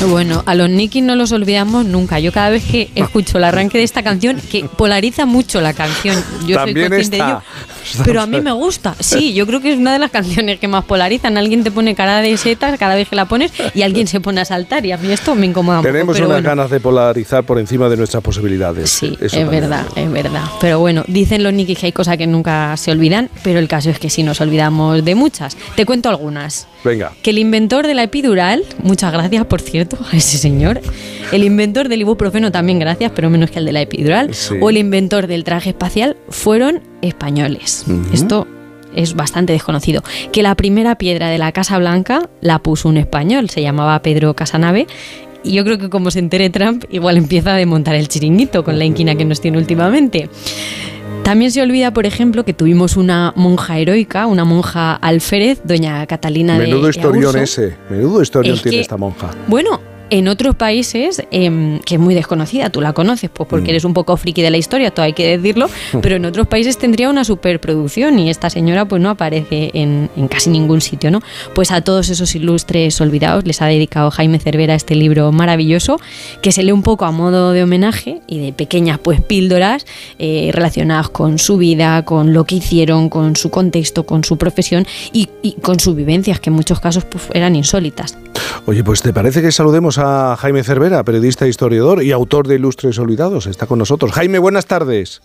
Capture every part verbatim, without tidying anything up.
Bueno, a los Nikis no los olvidamos nunca. Yo cada vez que escucho el arranque de esta canción, que polariza mucho la canción, yo soy También consciente está. de ello, pero a mí me gusta. Sí, yo creo que es una de las canciones que más polarizan. Alguien te pone cara de setas cada vez que la pones y alguien se pone a saltar, y a mí esto me incomoda un poco. Tenemos pero unas bueno. ganas de polarizar por encima de nuestras posibilidades. Sí, Eso es también. verdad, es verdad. Pero bueno, dicen los Nikis que hay cosas que nunca se olvidan, pero el caso es que sí nos olvidamos de muchas. Te cuento algunas. Venga. Que el inventor de la epidural, muchas gracias por cierto a ese señor, el inventor del ibuprofeno también gracias, pero menos que el de la epidural, Sí. o el inventor del traje espacial fueron españoles. Uh-huh. Esto es bastante desconocido. Que la primera piedra de la Casa Blanca la puso un español, se llamaba Pedro Casanave. Y yo creo que como se entere Trump, igual empieza a desmontar el chiringuito con la inquina que nos tiene últimamente. También se olvida, por ejemplo, que tuvimos una monja heroica, una monja alférez, doña Catalina de Menudo historión Aburso. ese. Menudo historión Es tiene que, esta monja. Bueno, en otros países, eh, que es muy desconocida, tú la conoces, pues porque Mm. eres un poco friki de la historia, todo hay que decirlo, pero en otros países tendría una superproducción y esta señora pues no aparece en, en casi ningún sitio, ¿no? Pues a todos esos ilustres olvidados les ha dedicado Jaime Cervera este libro maravilloso, que se lee un poco a modo de homenaje y de pequeñas pues píldoras eh, relacionadas con su vida, con lo que hicieron, con su contexto, con su profesión y, y con sus vivencias, que en muchos casos pues, eran insólitas. Oye, pues ¿te parece que saludemos a Jaime Cervera, periodista, historiador y autor de Ilustres Olvidados? Está con nosotros. Jaime, buenas tardes.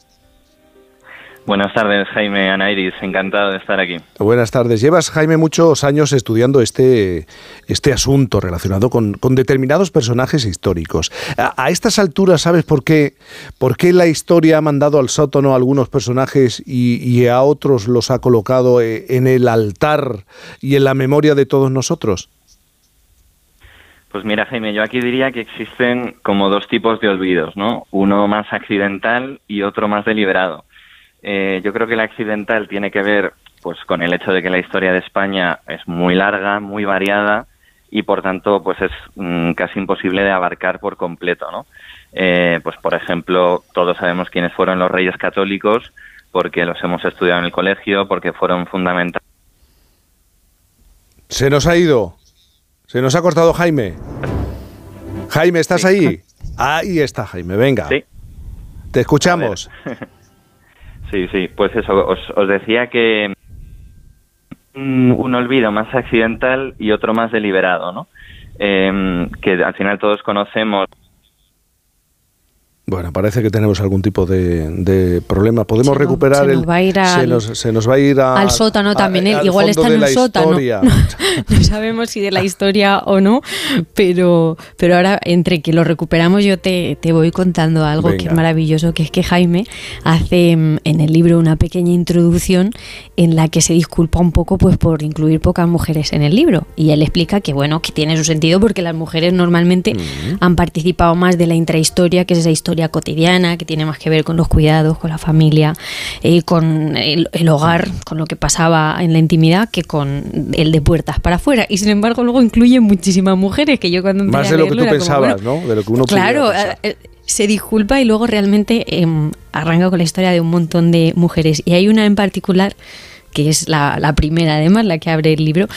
Buenas tardes, Jaime, Ana Iris, encantado de estar aquí. Buenas tardes. Llevas, Jaime, muchos años estudiando este, este asunto relacionado con, con determinados personajes históricos. A, a estas alturas, ¿sabes por qué, por qué la historia ha mandado al sótano a algunos personajes y, y a otros los ha colocado en el altar y en la memoria de todos nosotros? Pues mira, Jaime, yo aquí diría que existen como dos tipos de olvidos, ¿no? Uno más accidental y otro más deliberado. Eh, yo creo que el accidental tiene que ver pues con el hecho de que la historia de España es muy larga, muy variada y por tanto pues es mm, casi imposible de abarcar por completo, ¿no? Eh, pues por ejemplo, todos sabemos quiénes fueron los reyes católicos porque los hemos estudiado en el colegio, porque fueron fundamentales. Se nos ha ido. Se nos ha cortado Jaime. Jaime, ¿estás Sí. ahí? Ahí está Jaime, venga. Sí. Te escuchamos. Sí, sí, pues eso, os, os decía que un, un olvido más accidental y otro más deliberado, ¿no? Eh, que al final todos conocemos. Bueno, parece que tenemos algún tipo de, de problema. Podemos Se nos- recuperar se nos el. va a ir se, al- nos, se nos va a ir a- Al sótano a- también, él al igual fondo está de en la un sótano. historia. No, no sabemos si de la historia o no, pero, pero ahora entre que lo recuperamos yo te, te voy contando algo Venga. que es maravilloso, que es que Jaime hace mm, en el libro una pequeña introducción en la que se disculpa un poco pues por incluir pocas mujeres en el libro. Y él explica que bueno, que tiene su sentido porque las mujeres normalmente Mm. han participado más de la intrahistoria, que es esa historia cotidiana, que tiene más que ver con los cuidados, con la familia, eh, con el, el hogar, con lo que pasaba en la intimidad, que con el de puertas para afuera. Y sin embargo luego incluye muchísimas mujeres, que yo cuando empecé Más de a lo que leerlo tú era como, pensabas, bueno, ¿no? De lo que uno claro, pudiera pensar. eh, eh, se disculpa y luego realmente eh, arranca con la historia de un montón de mujeres. Y hay una en particular que es la, la primera además, la que abre el libro,